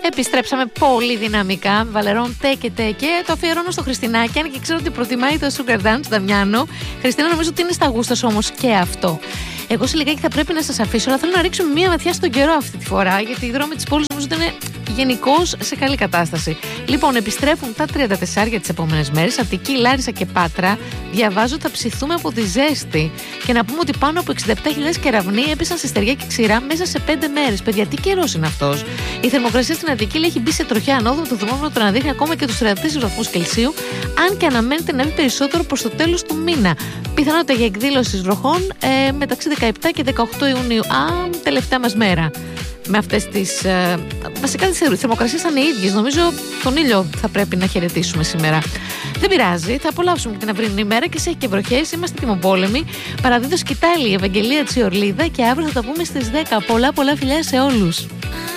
Επιστρέψαμε πολύ δυναμικά. Βαλερών και το αφιερώνω στο Χριστινάκι. Αν και ξέρω ότι προτιμάει το Sugar Dance του Δαμιάνο. Χριστίνα, νομίζω ότι είναι στα γούστα σου όμως και αυτό. Εγώ σε λιγάκι θα πρέπει να σας αφήσω, αλλά θέλω να ρίξουμε μία ματιά στον καιρό αυτή τη φορά, γιατί οι δρόμοι της πόλης νομίζω ότι είναι γενικώς σε καλή κατάσταση. Λοιπόν, επιστρέφουν τα 34 τις επόμενες μέρες. Αττική, Λάρισα και Πάτρα. Διαβάζω, θα ψηθούμε από τη ζέστη. Και να πούμε ότι πάνω από 67.000 κεραυνοί έπεσαν σε στεριά και ξηρά μέσα σε 5 μέρες. Παιδιά, τι καιρός είναι αυτός. Η θερμοκρασία στην Αττική έχει μπει σε τροχιά ανόδου, το θερμόμετρο να δείχνει ακόμα και τους 34 βαθμούς Κελσίου, αν και αναμένεται να βγει περισσότερο προς το τέλος του μήνα. Πιθανότητα για εκδήλωση βροχών μεταξύ 17 και 18 Ιουνίου. Τελευταία μας μέρα. Με αυτές τις. Βασικά τις θερμοκρασίες θα είναι οι ίδιες. Νομίζω τον ήλιο θα πρέπει να χαιρετήσουμε σήμερα. Δεν πειράζει, θα απολαύσουμε και την αυρινή ημέρα και σε έχει και βροχές. Είμαστε τιμοπόλεμοι. Παραδίδω σκητάλη η Ευαγγελία Τσιορλίδα και αύριο θα τα πούμε στις 10. Πολλά φιλιά σε όλους.